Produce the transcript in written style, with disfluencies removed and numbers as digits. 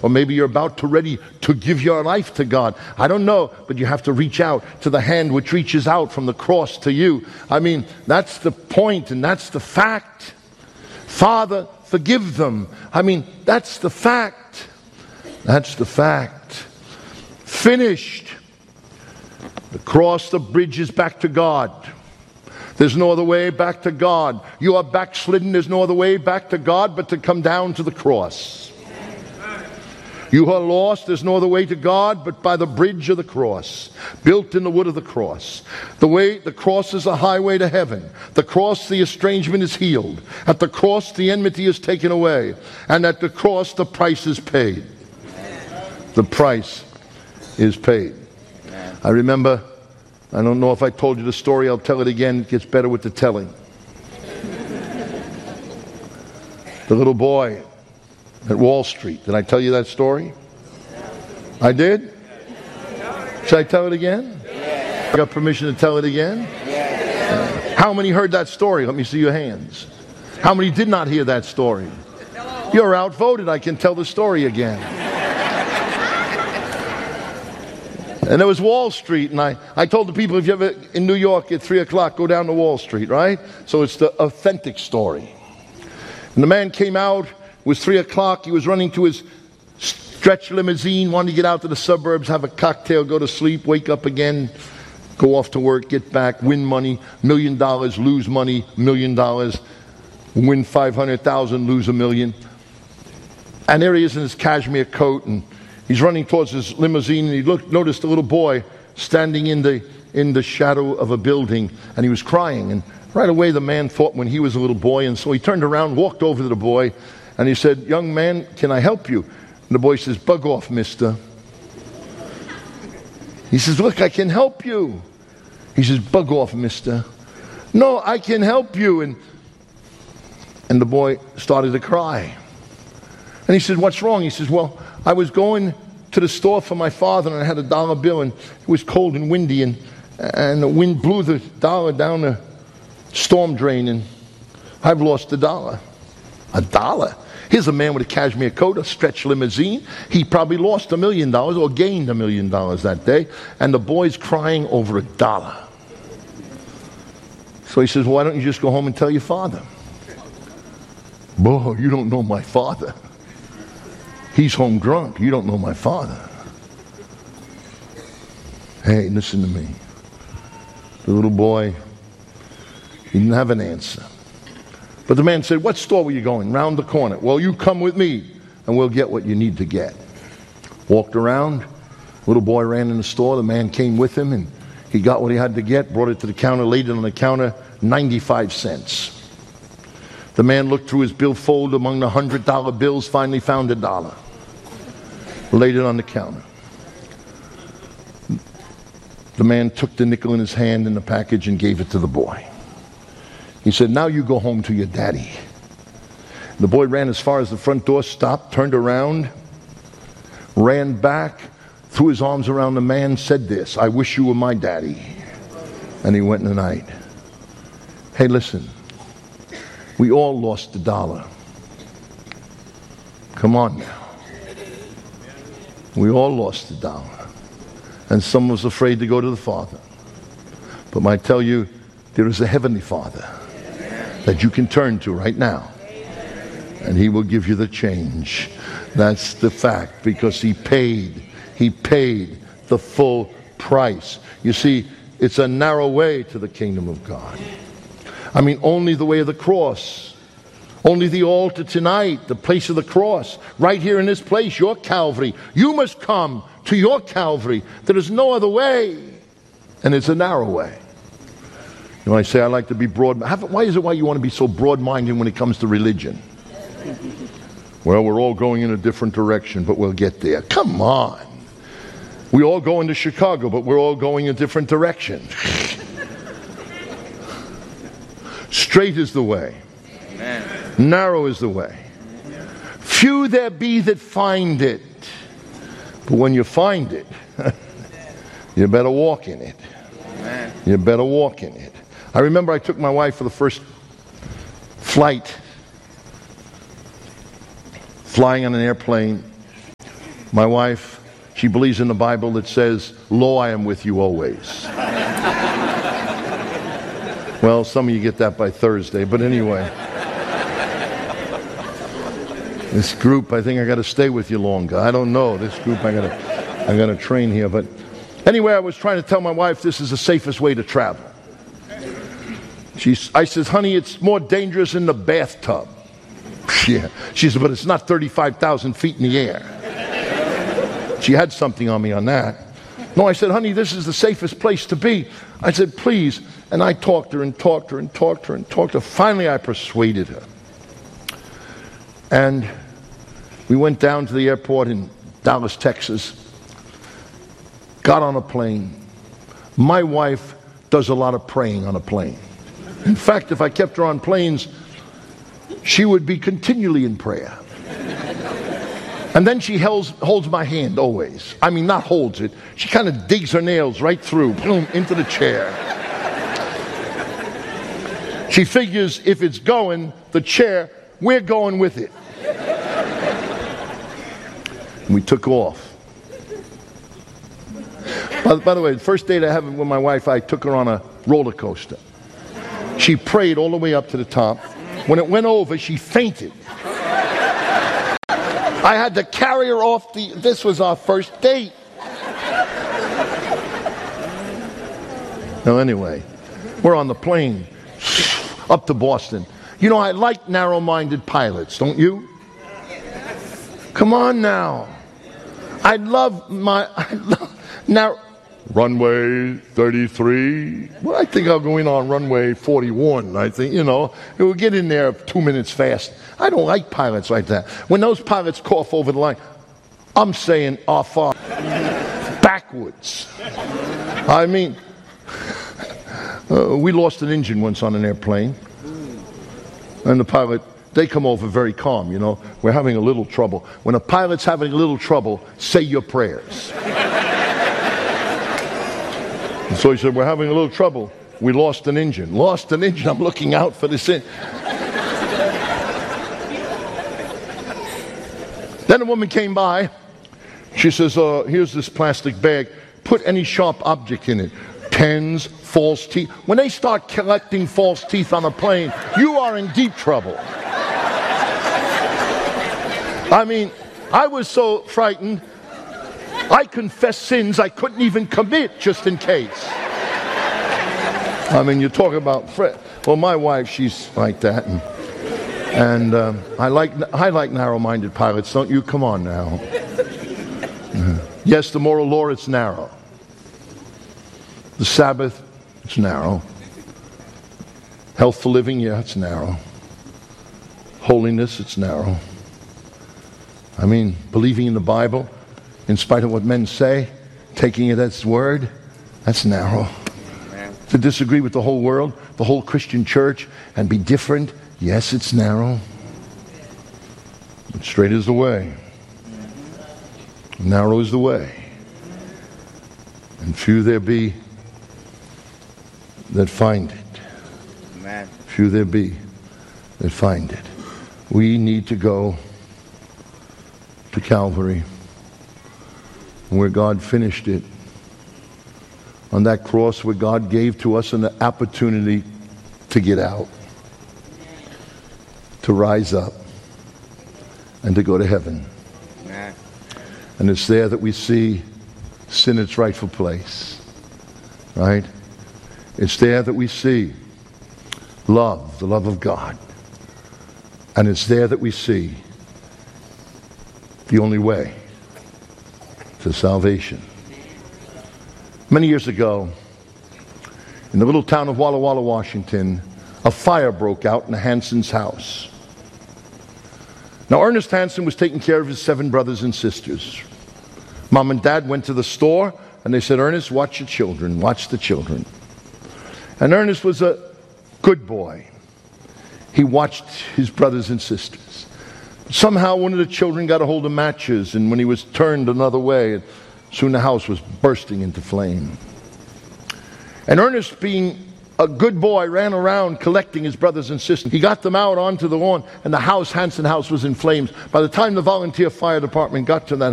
or maybe you're about to ready to give your life to God. I don't know, but you have to reach out to the hand which reaches out from the cross to you. I mean, that's the point, and that's the fact. Father, forgive them. I mean, that's the fact. That's the fact. Finished. The cross, the bridge is back to God. There's no other way back to God. You are backslidden. There's no other way back to God but to come down to the cross. You are lost. There's no other way to God but by the bridge of the cross, built in the wood of the cross. The cross is a highway to heaven. The cross, the estrangement is healed. At the cross, the enmity is taken away. And at the cross, the price is paid. The price is paid. I remember, I don't know if I told you the story, I'll tell it again. It gets better with the telling. The little boy at Wall Street. Did I tell you that story? I did? Should I tell it again? I got permission to tell it again? How many heard that story? Let me see your hands. How many did not hear that story? You're outvoted. I can tell the story again. And there was Wall Street, and I told the people, if you're ever in New York at 3 o'clock, go down to Wall Street, right? So it's the authentic story. And the man came out, it was 3 o'clock, he was running to his stretch limousine, wanted to get out to the suburbs, have a cocktail, go to sleep, wake up again, go off to work, get back, win money, $1 million, lose money, $1 million, win 500,000, lose $1 million. And there he is in his cashmere coat, and he's running towards his limousine, and he noticed a little boy standing in the shadow of a building, and he was crying. And right away the man thought when he was a little boy, and so he turned around, walked over to the boy, and he said, "Young man, can I help you?" And the boy says, "Bug off, mister." He says, "Look, I can help you." He says, "Bug off, mister." "No, I can help you." And the boy started to cry. And he said, "What's wrong?" He says, "Well, I was going to the store for my father, and I had a dollar bill, and it was cold and windy, and the wind blew the dollar down the storm drain, and I've lost a dollar." A dollar? Here's a man with a cashmere coat, a stretch limousine. He probably lost $1 million or gained $1 million that day, and the boy's crying over a dollar. So he says, "Well, why don't you just go home and tell your father?" "Boy, you don't know my father. He's home drunk. You don't know my father." Hey, listen to me. The little boy, he didn't have an answer. But the man said, "What store were you going?" "Round the corner." "Well, you come with me and we'll get what you need to get." Walked around. Little boy ran in the store. The man came with him, and he got what he had to get, brought it to the counter, laid it on the counter, 95 cents. The man looked through his billfold among the $100 bills, finally found a dollar. Laid it on the counter. The man took the nickel in his hand in the package and gave it to the boy. He said, "Now you go home to your daddy." The boy ran as far as the front door, stopped, turned around, ran back, threw his arms around the man, said this, "I wish you were my daddy." And he went in the night. Hey, listen. We all lost the dollar. Come on now. We all lost the dollar. And some was afraid to go to the Father. But I tell you, there is a heavenly Father that you can turn to right now. And He will give you the change. That's the fact, because He paid the full price. You see, it's a narrow way to the kingdom of God. I mean, only the way of the cross. Only the altar tonight, the place of the cross. Right here in this place, your Calvary. You must come to your Calvary. There is no other way. And it's a narrow way. You know, I say I like to be broad. Why is it why you want to be so broad-minded when it comes to religion? Well, we're all going in a different direction, but we'll get there. Come on. We all go into Chicago, but we're all going a different direction. Straight is the way. Amen. Narrow is the way. Few there be that find it. But when you find it, you better walk in it. Amen. You better walk in it. I remember I took my wife for the first flight, flying on an airplane. My wife, she believes in the Bible that says, "Lo, I am with you always." Well, some of you get that by Thursday, but anyway. This group, I think I got to stay with you longer. I don't know. This group, I got to train here. But anyway, I was trying to tell my wife this is the safest way to travel. I says, "Honey, it's more dangerous in the bathtub." Yeah. She said, "But it's not 35,000 feet in the air." She had something on me on that. No, I said, "Honey, this is the safest place to be." I said, "Please." And I talked her and talked her and talked her and talked her. Finally, I persuaded her. And we went down to the airport in Dallas, Texas. Got on a plane. My wife does a lot of praying on a plane. In fact, if I kept her on planes, she would be continually in prayer. And then she holds my hand always. I mean, not holds it. She kind of digs her nails right through, boom, into the chair. She figures if it's going, the chair, we're going with it. And we took off. By the way, the first date I had with my wife, I took her on a roller coaster. She prayed all the way up to the top. When it went over, she fainted. I had to carry her off this was our first date. Now anyway, we're on the plane up to Boston. You know, I like narrow-minded pilots, don't you? Come on now. I love now. Runway 33. Well, I think I'll go in on runway 41. I think, we'll get in there 2 minutes fast. I don't like pilots like that. When those pilots cough over the line, I'm saying far backwards. I mean, we lost an engine once on an airplane. And the pilot, they come over very calm, We're having a little trouble. When a pilot's having a little trouble, say your prayers. And so he said, "We're having a little trouble. We lost an engine." Lost an engine. I'm looking out for this engine. Then a woman came by. She says, "Here's this plastic bag. Put any sharp object in it. Pens, false teeth." When they start collecting false teeth on a plane, you are in deep trouble. I mean, I was so frightened, I confessed sins I couldn't even commit just in case. I mean, you talk about well, my wife, she's like that, and I like narrow-minded pilots, don't you? Come on now. Yes, the moral law, it's narrow. The Sabbath, it's narrow. Healthful living, yeah, it's narrow. Holiness, it's narrow. I mean, believing in the Bible, in spite of what men say, taking it as word, that's narrow. To disagree with the whole world, the whole Christian church, and be different, yes, it's narrow. But straight is the way. Narrow is the way. And few there be that find it. Amen. Few there be that find it. We need to go to Calvary, where God finished it. On that cross where God gave to us an opportunity to get out, to rise up, and to go to heaven. Amen. And it's there that we see sin its rightful place. Right? It's there that we see love, the love of God. And it's there that we see the only way to salvation. Many years ago, in the little town of Walla Walla, Washington, a fire broke out in Hanson's house. Now, Ernest Hanson was taking care of his 7 brothers and sisters. Mom and Dad went to the store, and they said, "Ernest, watch your children, watch the children." And Ernest was a good boy. He watched his brothers and sisters. Somehow one of the children got a hold of matches, and when he was turned another way, soon the house was bursting into flame. And Ernest, being a good boy, ran around collecting his brothers and sisters. He got them out onto the lawn, and the house, Hanson House, was in flames. By the time the volunteer fire department got to that